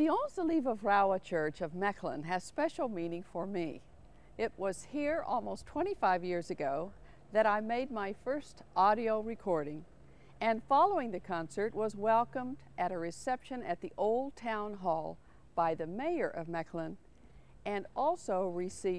The Onze Lieve Vrouwen Church of Mechelen has special meaning for me. It was here almost 25 years ago that I made my first audio recording, and following the concert was welcomed at a reception at the Old Town Hall by the mayor of Mechelen, and also received